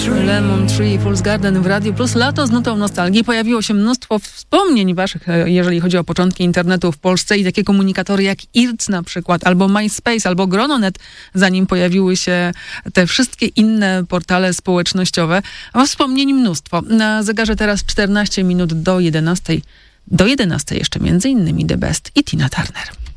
Lemon Tree, Fool's Garden w Radiu Plus. Lato z nutą nostalgii. Pojawiło się mnóstwo wspomnień waszych, jeżeli chodzi o początki internetu w Polsce i takie komunikatory jak IRC na przykład, albo MySpace, albo Grononet, zanim pojawiły się te wszystkie inne portale społecznościowe. A wspomnień mnóstwo. Na zegarze teraz 14 minut do 11. Do 11 jeszcze między innymi The Best i Tina Turner.